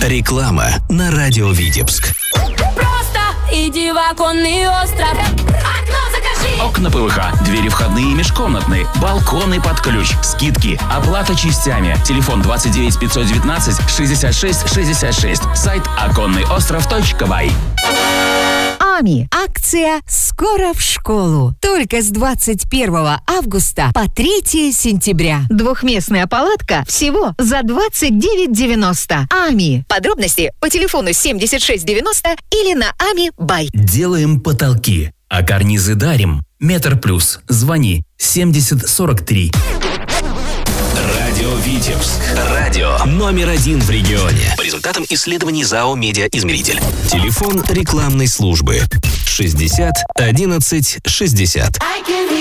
Реклама на радио Витебск. Просто иди в оконный остров. Окно закажи. Окна ПВХ, двери входные и межкомнатные, балконы под ключ, скидки, оплата частями. Телефон 29 519 66 66. Сайт оконныйостров.бай. АМИ. Акция «Скоро в школу». Только с 21 августа по 3 сентября. Двухместная палатка всего за 29,90. АМИ. Подробности по телефону 7690 или на АМИ.бай. Делаем потолки, а карнизы дарим. Метр плюс. Звони 7043. Радио Витебск. Радио номер 1 в регионе. По результатам исследований ЗАО «Медиаизмеритель». Телефон рекламной службы 60 11 60.